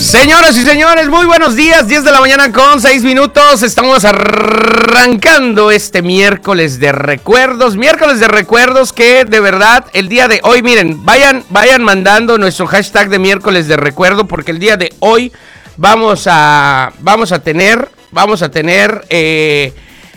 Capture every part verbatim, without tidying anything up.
Señoras y señores, muy buenos días, diez de la mañana con seis minutos, estamos arrancando este miércoles de recuerdos, miércoles de recuerdos que de verdad el día de hoy, miren, vayan, vayan mandando nuestro hashtag de miércoles de recuerdo porque el día de hoy vamos a, vamos a tener, vamos a tener eh,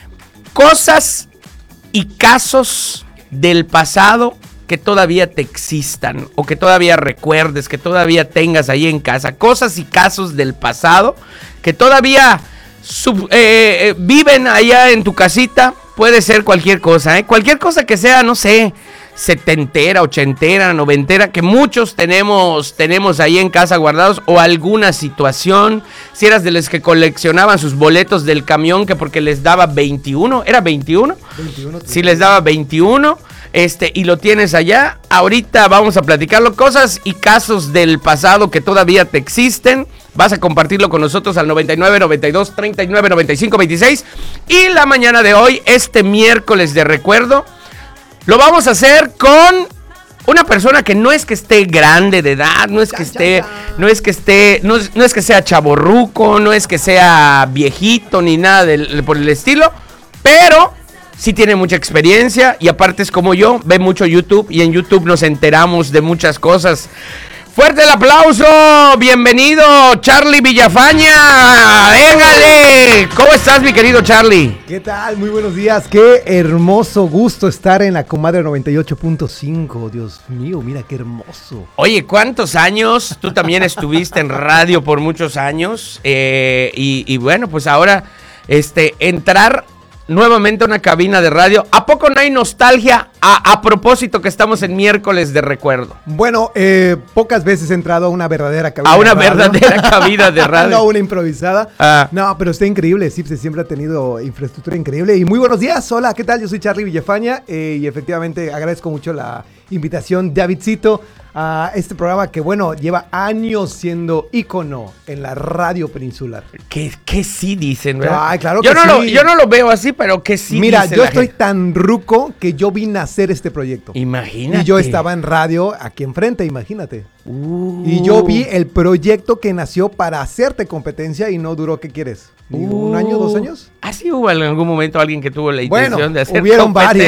cosas y casos del pasado que todavía te existan o que todavía recuerdes, que todavía tengas ahí en casa, cosas y casos del pasado que todavía sub, eh, eh, viven allá en tu casita. Puede ser cualquier cosa, ¿eh? Cualquier cosa que sea, no sé, setentera, ochentera, noventera, que muchos tenemos, tenemos ahí en casa guardados, o alguna situación. Si eras de los que coleccionaban sus boletos del camión, que porque les daba veintiuno, ¿era veintiuno? veintiuno si les daba veintiuno, este, y lo tienes allá. Ahorita vamos a platicarlo, cosas y casos del pasado que todavía te existen. Vas a compartirlo con nosotros al noventa y nueve, noventa y dos, treinta y nueve, noventa y cinco, veintiséis. Y la mañana de hoy, este miércoles de recuerdo, lo vamos a hacer con una persona que no es que esté grande de edad, no es que esté, no es que esté, no es, no es que sea chavorruco, no es que sea viejito ni nada del, por el estilo, pero sí tiene mucha experiencia y aparte es como yo, ve mucho YouTube y en YouTube nos enteramos de muchas cosas. ¡Fuerte el aplauso! ¡Bienvenido, Charly Villafaña! ¡Véngale! ¿Cómo estás, mi querido Charly? ¿Qué tal? Muy buenos días. Qué hermoso gusto estar en la Comadre noventa y ocho punto cinco. Dios mío, mira qué hermoso. Oye, ¿cuántos años? Tú también estuviste en radio por muchos años. Eh, y, y bueno, pues ahora este, entrar nuevamente a una cabina de radio. ¿A poco no hay nostalgia? A, a propósito que estamos en miércoles de recuerdo. Bueno, eh, pocas veces he entrado a una verdadera cabina A una de radio. verdadera cabina de radio. No, una improvisada. Ah. No, pero está increíble. Cipse siempre ha tenido infraestructura increíble. Y muy buenos días. Hola, ¿qué tal? Yo soy Charly Villafaña eh, y efectivamente agradezco mucho la invitación, Davidcito, a este programa que, bueno, lleva años siendo ícono en la radio peninsular. Que, que sí dicen, ¿verdad? Ay, claro yo que no sí. Lo, yo no lo veo así, pero que sí. Mira, dice yo la estoy gente. tan ruco que yo vine a hacer este proyecto. Imagínate. Y yo estaba en radio aquí enfrente, imagínate. Uh. Y yo vi el proyecto que nació para hacerte competencia y no duró, ¿qué quieres? Uh. ¿Un año, dos años? ¿Ah, sí hubo en algún momento alguien que tuvo la intención bueno, de hacer hubieron varios.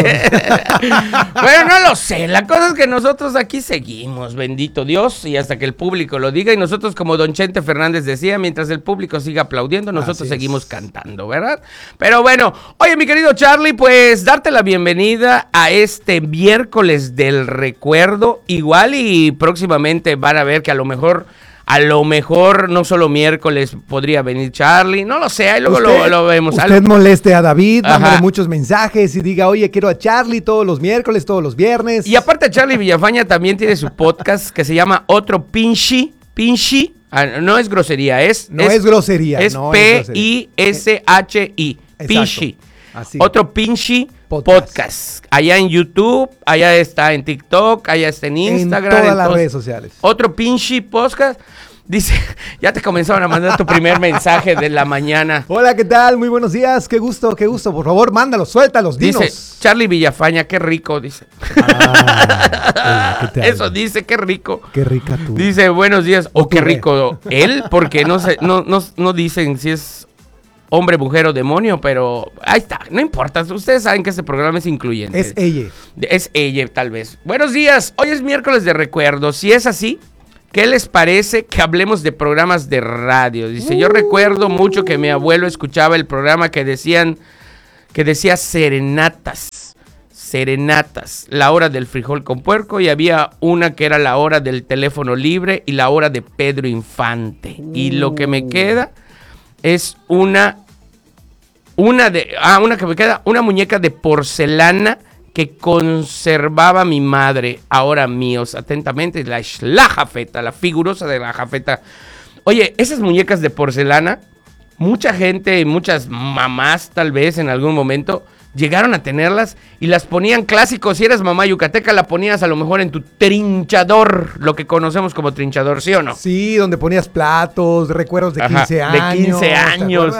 Bueno, no lo sé. La cosa es que nosotros aquí seguimos, bendito Dios, y hasta que el público lo diga. Y nosotros, como don Chente Fernández decía, mientras el público siga aplaudiendo, nosotros Así seguimos es. cantando, ¿verdad? Pero bueno, oye, mi querido Charly, pues darte la bienvenida a este miércoles del recuerdo. Igual y próximamente van a ver que a lo mejor... A lo mejor no solo miércoles podría venir Charly, no lo sé, ahí luego usted, lo, lo vemos. Usted moleste a David, Ajá. mándale muchos mensajes y diga, oye, quiero a Charly todos los miércoles, todos los viernes. Y aparte Charly Villafaña también tiene su podcast que se llama Otro Pinchi, Pinchi, ah, no es grosería, es... No es, es grosería. Es no P I S H I, Pinchi. Así. Otro Pinchi podcast. podcast. Allá en YouTube, allá está en TikTok, allá está en Instagram. En todas en las todos. redes sociales. Otro Pinchi podcast. Dice, ya te comenzaron a mandar tu primer mensaje de la mañana. Hola, ¿qué tal? Muy buenos días. Qué gusto, qué gusto. Por favor, mándalos, suéltalos, dinos. Dice, Charly Villafaña, qué rico, dice. Ah, oye, ¿qué tal? Eso dice, qué rico. Qué rica tú. Dice, buenos días. O oh, qué tú, rico él, porque no, sé, no, no, no dicen si es hombre, mujer o demonio, pero ahí está, no importa. Ustedes saben que este programa es incluyente. Es ella. Es ella, tal vez. Buenos días, hoy es miércoles de recuerdo. Si es así, ¿qué les parece que hablemos de programas de radio? Dice, uh. yo recuerdo mucho que mi abuelo escuchaba el programa que decían, que decía serenatas. Serenatas, la hora del frijol con puerco, y había una que era la hora del teléfono libre y la hora de Pedro Infante. Uh. Y lo que me queda es una, una de, ah, una que me queda, una muñeca de porcelana que conservaba mi madre, ahora míos, atentamente, la, la Jafeta, la figurosa de la Jafeta. Oye, esas muñecas de porcelana, mucha gente, muchas mamás tal vez en algún momento llegaron a tenerlas y las ponían clásicos. Si eres mamá yucateca, la ponías a lo mejor en tu trinchador, lo que conocemos como trinchador, ¿sí o no? Sí, donde ponías platos, recuerdos de Ajá, quince años. De quince años.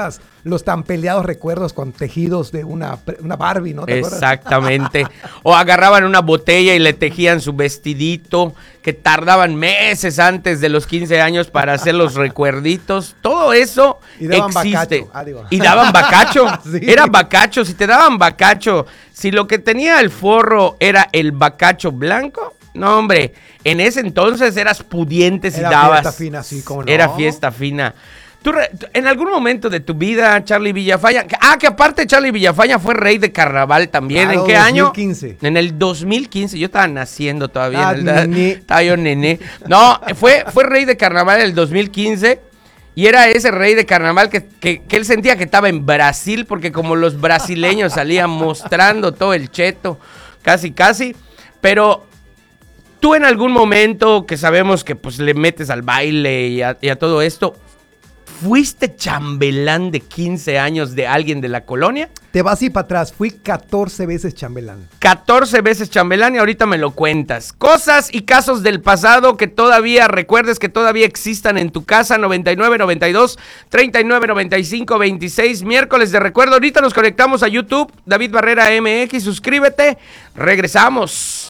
los tan peleados recuerdos con tejidos de una, una Barbie, ¿no? ¿Te Exactamente. O agarraban una botella y le tejían su vestidito, que tardaban meses antes de los quince años para hacer los recuerditos. Todo eso y daban existe. Bacacho. Ah, digo. Y daban bacacho. Sí. Era bacacho. Si te daban bacacho, si lo que tenía el forro era el bacacho blanco, no, hombre, en ese entonces eras pudiente si era dabas. Fiesta fina, sí, cómo no. Era fiesta fina. ¿Tú, en algún momento de tu vida, Charly Villafaña? Ah, que aparte Charly Villafaña fue rey de carnaval también. Claro, ¿En qué dos año? mil quince. En el dos mil quince. Yo estaba naciendo todavía. Ah, en el, nené. Estaba yo nené. No, fue, fue rey de carnaval en el dos mil quince. Y era ese rey de carnaval que, que, que él sentía que estaba en Brasil, porque como los brasileños salían mostrando todo el cheto, casi, casi. Pero tú en algún momento, que sabemos que pues le metes al baile y a, y a todo esto, ¿fuiste chambelán de quince años de alguien de la colonia? Te vas y para atrás, fui catorce veces chambelán. catorce veces chambelán y ahorita me lo cuentas. Cosas y casos del pasado que todavía recuerdes, que todavía existan en tu casa. Noventa y nueve, noventa y dos, treinta y nueve, noventa y cinco, veintiséis. Miércoles de recuerdo. Ahorita nos conectamos a YouTube. David Barrera M X. Suscríbete. Regresamos.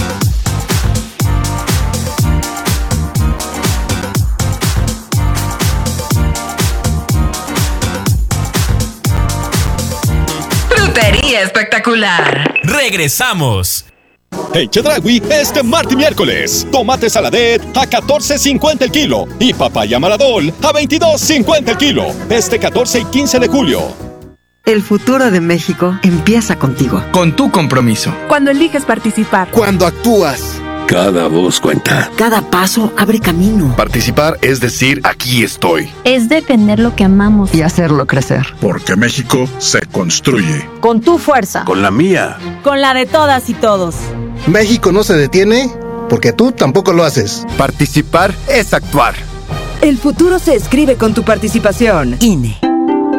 Frutería espectacular. Regresamos. En Chedraui, este martes y miércoles, tomate saladet a catorce cincuenta el kilo y papaya maradol a veintidós cincuenta el kilo. Este catorce y quince de julio. El futuro de México empieza contigo. Con tu compromiso. Cuando eliges participar. Cuando actúas. Cada voz cuenta. Cada paso abre camino. Participar es decir, aquí estoy. Es defender lo que amamos. Y hacerlo crecer. Porque México se construye. Con tu fuerza. Con la mía. Con la de todas y todos. México no se detiene porque tú tampoco lo haces. Participar es actuar. El futuro se escribe con tu participación. I N E.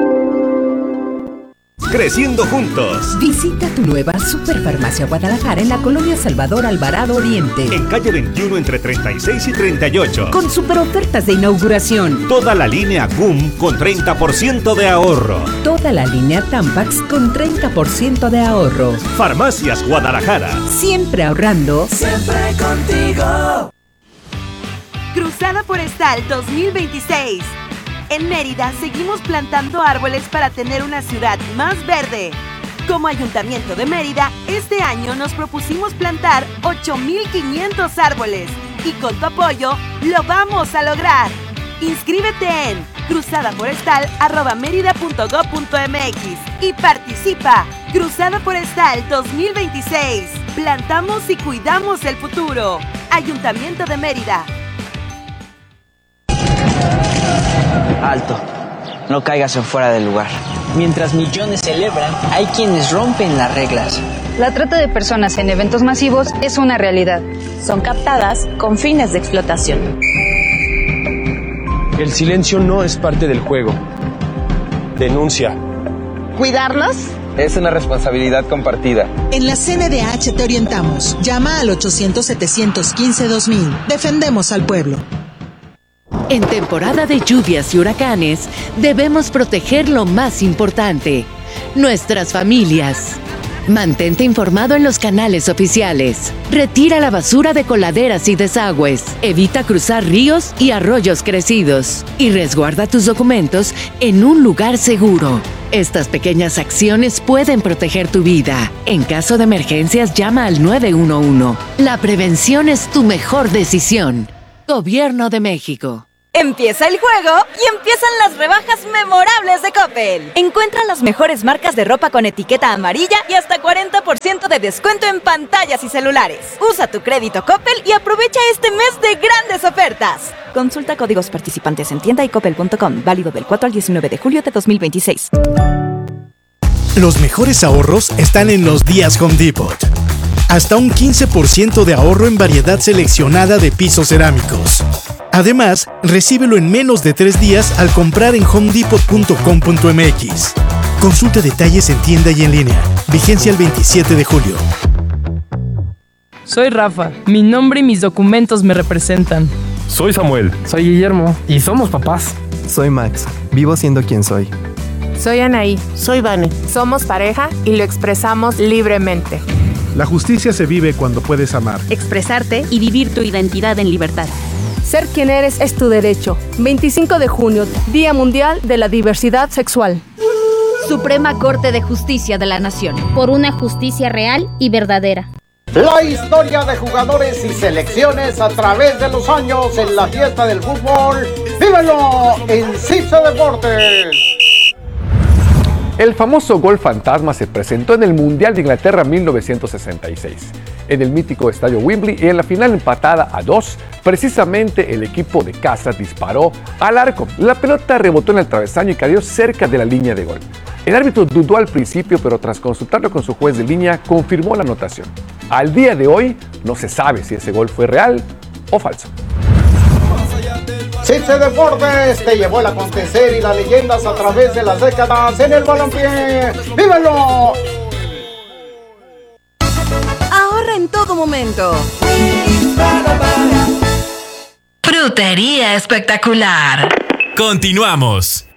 Creciendo juntos. Visita tu nueva Superfarmacia Guadalajara en la colonia Salvador Alvarado Oriente. En calle veintiuno entre treinta y seis y treinta y ocho. Con super ofertas de inauguración. Toda la línea G U M con treinta por ciento de ahorro. Toda la línea Tampax con treinta por ciento de ahorro. Farmacias Guadalajara. Siempre ahorrando. Siempre contigo. Cruzada Forestal dos mil veintiséis. En Mérida seguimos plantando árboles para tener una ciudad más verde. Como Ayuntamiento de Mérida, este año nos propusimos plantar ocho mil quinientos árboles y con tu apoyo lo vamos a lograr. Inscríbete en cruzadaforestal arroba mérida punto gob punto mx y participa. Cruzada Forestal dos mil veintiséis. Plantamos y cuidamos el futuro. Ayuntamiento de Mérida. Alto, no caigas en fuera del lugar. Mientras millones celebran, hay quienes rompen las reglas. La trata de personas en eventos masivos es una realidad. Son captadas con fines de explotación. El silencio no es parte del juego. Denuncia. ¿Cuidarlos? Es una responsabilidad compartida. En la C N D H te orientamos. Llama al ochocientos, setecientos quince, dos mil. Defendemos al pueblo. En temporada de lluvias y huracanes, debemos proteger lo más importante, nuestras familias. Mantente informado en los canales oficiales. Retira la basura de coladeras y desagües. Evita cruzar ríos y arroyos crecidos. Y resguarda tus documentos en un lugar seguro. Estas pequeñas acciones pueden proteger tu vida. En caso de emergencias, llama al nueve uno uno. La prevención es tu mejor decisión. Gobierno de México. Empieza el juego y empiezan las rebajas memorables de Coppel. Encuentra las mejores marcas de ropa con etiqueta amarilla y hasta cuarenta por ciento de descuento en pantallas y celulares. Usa tu crédito Coppel y aprovecha este mes de grandes ofertas. Consulta códigos participantes en tienda y coppel punto com. Válido del cuatro al diecinueve de julio de dos mil veintiséis. Los mejores ahorros están en los días Home Depot. Hasta un quince por ciento de ahorro en variedad seleccionada de pisos cerámicos. Además, recíbelo en menos de tres días al comprar en home depot punto com punto m x. Consulta detalles en tienda y en línea. Vigencia el veintisiete de julio. Soy Rafa. Mi nombre y mis documentos me representan. Soy Samuel. Soy Guillermo. Y somos papás. Soy Max. Vivo siendo quien soy. Soy Anaí. Soy Vane. Somos pareja y lo expresamos libremente. La justicia se vive cuando puedes amar, expresarte y vivir tu identidad en libertad. Ser quien eres es tu derecho. veinticinco de junio, Día Mundial de la Diversidad Sexual. Suprema Corte de Justicia de la Nación. Por una justicia real y verdadera. La historia de jugadores y selecciones a través de los años en la fiesta del fútbol. ¡Vívelo en Cipse Deportes! El famoso gol fantasma se presentó en el Mundial de Inglaterra mil novecientos sesenta y seis. En el mítico estadio Wembley y en la final empatada a dos, precisamente el equipo de casa disparó al arco. La pelota rebotó en el travesaño y cayó cerca de la línea de gol. El árbitro dudó al principio, pero tras consultarlo con su juez de línea, confirmó la anotación. Al día de hoy, no se sabe si ese gol fue real o falso. Cipse Deportes te llevó el acontecer y las leyendas a través de las décadas en el balompié. ¡Vívelo! Ahorra en todo momento. Frutería Espectacular. Continuamos.